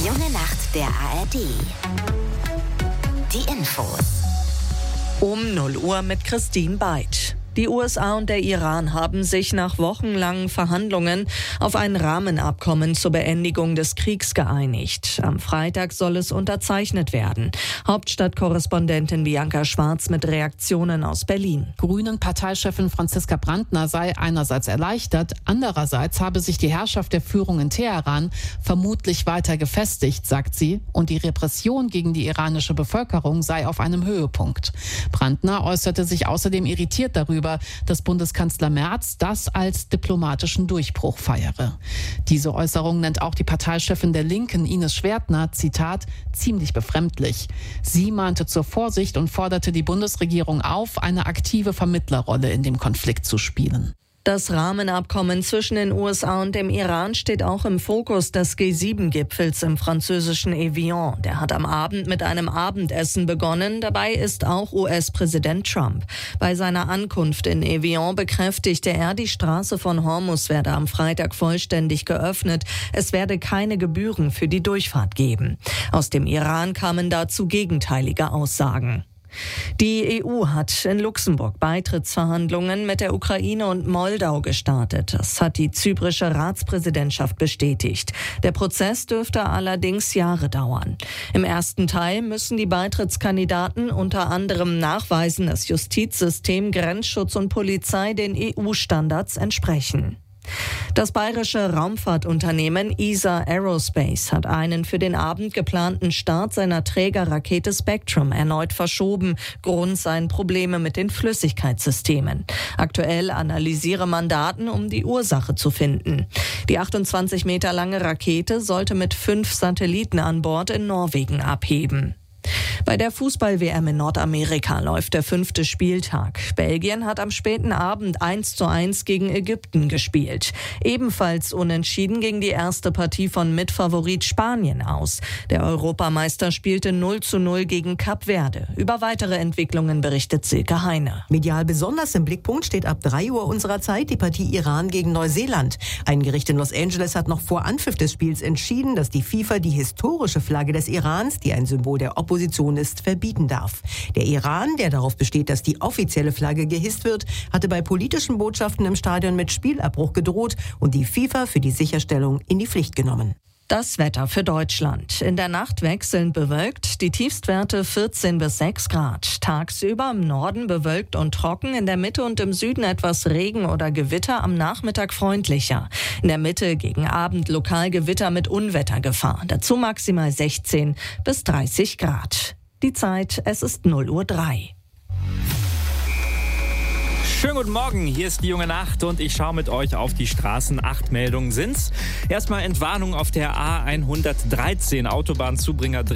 Junge Nacht der ARD. Die Infos. Um 0 Uhr mit Christine Beid. Die USA und der Iran haben sich nach wochenlangen Verhandlungen auf ein Rahmenabkommen zur Beendigung des Kriegs geeinigt. Am Freitag soll es unterzeichnet werden. Hauptstadtkorrespondentin Bianca Schwarz mit Reaktionen aus Berlin. Grünen-Parteichefin Franziska Brandner sei einerseits erleichtert, andererseits habe sich die Herrschaft der Führung in Teheran vermutlich weiter gefestigt, sagt sie, und die Repression gegen die iranische Bevölkerung sei auf einem Höhepunkt. Brandner äußerte sich außerdem irritiert darüber, dass Bundeskanzler Merz das als diplomatischen Durchbruch feiere. Diese Äußerung nennt auch die Parteichefin der Linken, Ines Schwertner, Zitat, ziemlich befremdlich. Sie mahnte zur Vorsicht und forderte die Bundesregierung auf, eine aktive Vermittlerrolle in dem Konflikt zu spielen. Das Rahmenabkommen zwischen den USA und dem Iran steht auch im Fokus des G7-Gipfels im französischen Evian. Der hat am Abend mit einem Abendessen begonnen. Dabei ist auch US-Präsident Trump. Bei seiner Ankunft in Evian bekräftigte er, die Straße von Hormuz werde am Freitag vollständig geöffnet. Es werde keine Gebühren für die Durchfahrt geben. Aus dem Iran kamen dazu gegenteilige Aussagen. Die EU hat in Luxemburg Beitrittsverhandlungen mit der Ukraine und Moldau gestartet. Das hat die zyprische Ratspräsidentschaft bestätigt. Der Prozess dürfte allerdings Jahre dauern. Im ersten Teil müssen die Beitrittskandidaten unter anderem nachweisen, dass Justizsystem, Grenzschutz und Polizei den EU-Standards entsprechen. Das bayerische Raumfahrtunternehmen ESA Aerospace hat einen für den Abend geplanten Start seiner Trägerrakete Spectrum erneut verschoben. Grund seien Probleme mit den Flüssigkeitssystemen. Aktuell analysiere man Daten, um die Ursache zu finden. Die 28 Meter lange Rakete sollte mit 5 Satelliten an Bord in Norwegen abheben. Bei der Fußball-WM in Nordamerika läuft der 5. Spieltag. Belgien hat am späten Abend 1:1 gegen Ägypten gespielt. Ebenfalls unentschieden ging die erste Partie von Mitfavorit Spanien aus. Der Europameister spielte 0:0 gegen Kap Verde. Über weitere Entwicklungen berichtet Silke Heine. Medial besonders im Blickpunkt steht ab 3 Uhr unserer Zeit die Partie Iran gegen Neuseeland. Ein Gericht in Los Angeles hat noch vor Anpfiff des Spiels entschieden, dass die FIFA die historische Flagge des Irans, die ein Symbol der Opposition ist, verbieten darf. Der Iran, der darauf besteht, dass die offizielle Flagge gehisst wird, hatte bei politischen Botschaften im Stadion mit Spielabbruch gedroht und die FIFA für die Sicherstellung in die Pflicht genommen. Das Wetter für Deutschland. In der Nacht wechselnd bewölkt, die Tiefstwerte 14 bis 6 Grad. Tagsüber im Norden bewölkt und trocken, in der Mitte und im Süden etwas Regen oder Gewitter, am Nachmittag freundlicher. In der Mitte gegen Abend lokal Gewitter mit Unwettergefahr. Dazu maximal 16 bis 30 Grad. Die Zeit, es ist 0:03 Uhr. Schönen guten Morgen, hier ist die Junge Nacht und ich schaue mit euch auf die Straßen. 8 Meldungen sind's. Erstmal Entwarnung auf der A113, Autobahnzubringer